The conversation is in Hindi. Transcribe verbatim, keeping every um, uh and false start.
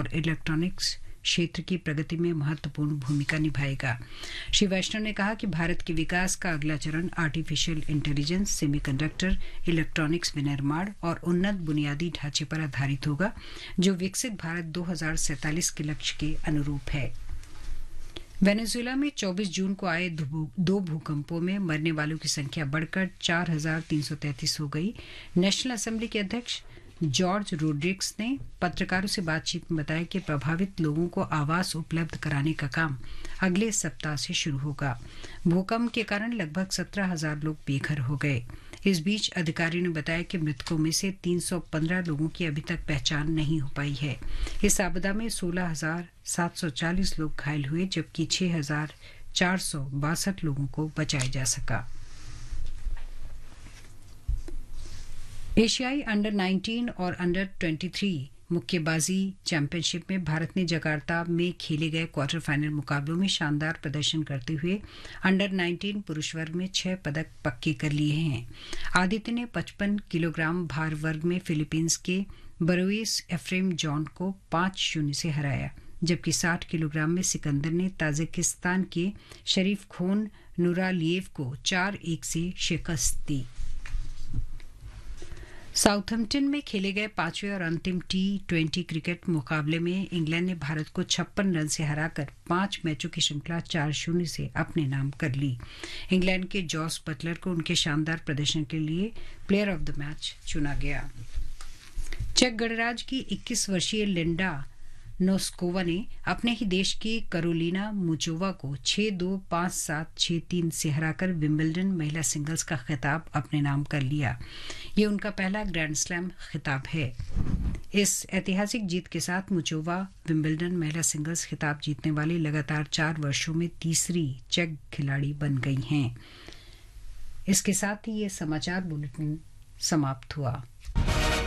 और इलेक्ट्रॉनिक्स क्षेत्र की प्रगति में महत्वपूर्ण भूमिका निभाएगा। श्री वैष्णव ने कहा कि भारत के विकास का अगला चरण आर्टिफिशियल इंटेलिजेंस, सेमीकंडक्टर, इलेक्ट्रॉनिक्स विनिर्माण और उन्नत बुनियादी ढांचे पर आधारित होगा, जो विकसित भारत दो हज़ार सैंतालीस के लक्ष्य के अनुरूप है। वेनेजुएला में चौबीस जून को आए दो भूकंपों में मरने वालों की संख्या बढ़कर चार हजार तीन सौ तैंतीस हो गई। नेशनल असेंबली के अध्यक्ष जॉर्ज रोड्रिग्स ने पत्रकारों से बातचीत में बताया कि प्रभावित लोगों को आवास उपलब्ध कराने का काम अगले सप्ताह से शुरू होगा। भूकंप के कारण लगभग सत्रह हजार लोग बेघर हो गए। इस बीच अधिकारियों ने बताया कि मृतकों में से तीन सौ पंद्रह लोगों की अभी तक पहचान नहीं हो पाई है। इस आपदा में सोलह हजार सात सौ चालीस लोग घायल हुए, जबकि छह हजार चार सौ बासठ लोगों को बचाया जा सका। एशियाई अंडर नाइनटीन और अंडर तेईस मुक्केबाजी चैंपियनशिप में भारत ने जकार्ता में खेले गए क्वार्टर फाइनल मुकाबलों में शानदार प्रदर्शन करते हुए अंडर नाइनटीन पुरुष वर्ग में छह पदक पक्के कर लिए हैं। आदित्य ने पचपन किलोग्राम भार वर्ग में फिलीपींस के बरोइस एफ्रेम जॉन को पांच शून्य से हराया, जबकि साठ किलोग्राम में सिकंदर ने ताजिकिस्तान के शरीफ खोन नूरालिएव को चार एक से शिकस्त दी। साउथम्पटन में खेले गए पांचवें और अंतिम टी ट्वेंटी क्रिकेट मुकाबले में इंग्लैंड ने भारत को छप्पन रन से हराकर पांच मैचों की श्रृंखला चार शून्य से अपने नाम कर ली। इंग्लैंड के जॉस बटलर को उनके शानदार प्रदर्शन के लिए प्लेयर ऑफ द मैच चुना गया। चेक गणराज्य की इक्कीस वर्षीय लिंडा नोस्कोवा ने अपने ही देश की करोलिना मुचोवा को छह दो, पांच सात, छह तीन से हराकर विंबलडन महिला सिंगल्स का खिताब अपने नाम कर लिया। ये उनका पहला ग्रैंड स्लैम खिताब है। इस ऐतिहासिक जीत के साथ मुचोवा विंबलडन महिला सिंगल्स खिताब जीतने वाली लगातार चार वर्षों में तीसरी चेक खिलाड़ी बन गई हैं। इसके साथ ही ये समाचार बुलेटिन समाप्त हुआ।